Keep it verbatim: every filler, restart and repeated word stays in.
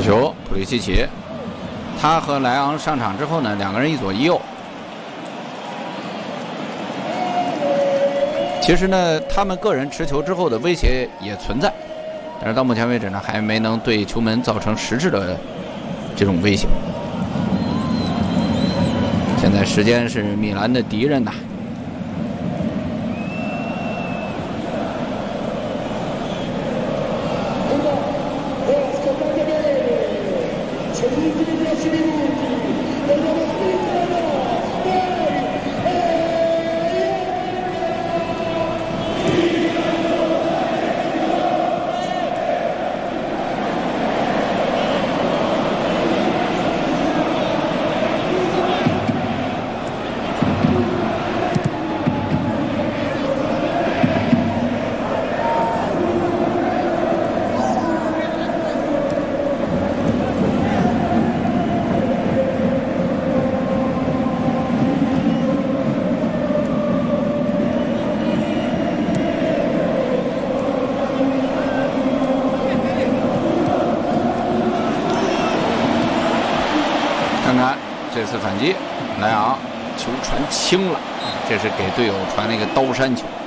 球，普利西奇，他和莱昂上场之后呢，两个人一左一右。其实呢，他们个人持球之后的威胁也存在，但是到目前为止呢，还没能对球门造成实质的这种威胁。现在时间是米兰的敌人呐。 看看这次反击，莱昂球传轻了，这是给队友传了一个刀山球。